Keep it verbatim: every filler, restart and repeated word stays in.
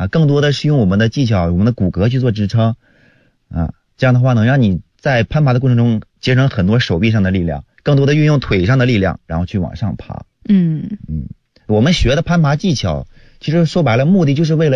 啊，更多的是用我们的技巧、我们的骨骼去做支撑啊，这样的话能让你在攀爬的过程中节省很多手臂上的力量，更多的运用腿上的力量，然后去往上爬。 嗯嗯，我们学的攀爬技巧，其实说白了，目的就是为了